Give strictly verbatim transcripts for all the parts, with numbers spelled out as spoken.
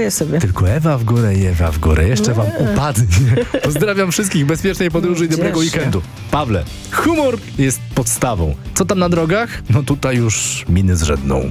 Żartuję sobie. Tylko Ewa w górę i Ewa w górę. Jeszcze wam upadnie. Pozdrawiam wszystkich. Bezpiecznej podróży i dobrego weekendu. Pawle, humor jest podstawą. Co tam na drogach? No tutaj już miny zrzedną.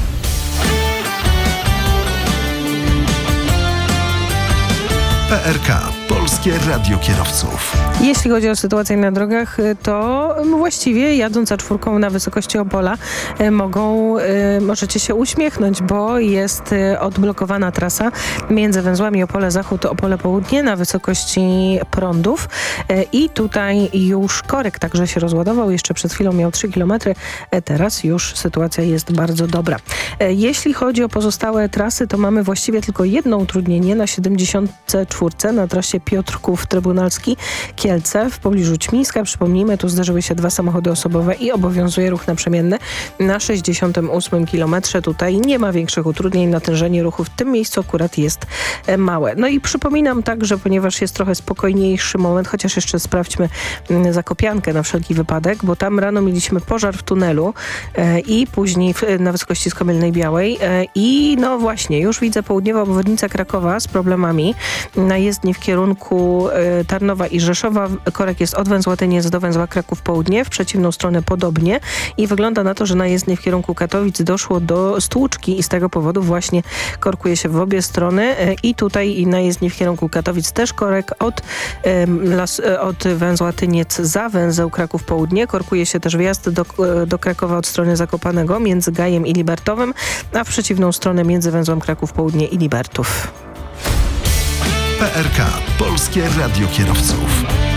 P R K. Polskie Radio Kierowców. Jeśli chodzi o sytuację na drogach, to właściwie jadąc za czwórką na wysokości Opola mogą, możecie się uśmiechnąć, bo jest odblokowana trasa między węzłami Opole Zachód, Opole Południe na wysokości Prądów i tutaj już korek także się rozładował. Jeszcze przed chwilą miał trzy kilometry, teraz już sytuacja jest bardzo dobra. Jeśli chodzi o pozostałe trasy, to mamy właściwie tylko jedno utrudnienie na siedemdziesiątce czwórce na trasie Piotrków Trybunalski Kielce w pobliżu Ćmińska. Przypomnijmy, tu zdarzyły się dwa samochody osobowe i obowiązuje ruch naprzemienny na sześćdziesiątym ósmym kilometrze. Tutaj nie ma większych utrudnień. Natężenie ruchu w tym miejscu akurat jest małe. No i przypominam także, ponieważ jest trochę spokojniejszy moment, chociaż jeszcze sprawdźmy Zakopiankę na wszelki wypadek, bo tam rano mieliśmy pożar w tunelu e, i później w, na wysokości Skomielnej Białej e, i no właśnie, już widzę południowa obwodnica Krakowa z problemami na jezdni w kierunku y, Tarnowa i Rzeszowa. Korek jest od węzła Tyniec do węzła Kraków Południe, w przeciwną stronę podobnie i wygląda na to, że na jezdni w kierunku Katowic doszło do stłuczki i z tego powodu właśnie korkuje się w obie strony y, i tutaj na jezdni w kierunku Katowic też korek od, y, las, y, od węzła Tyniec za węzeł Kraków Południe. Korkuje się też wjazd do, y, do Krakowa od strony Zakopanego między Gajem i Libertowem, a w przeciwną stronę między węzłem Kraków Południe i Libertów. P R K. Polskie Radio Kierowców.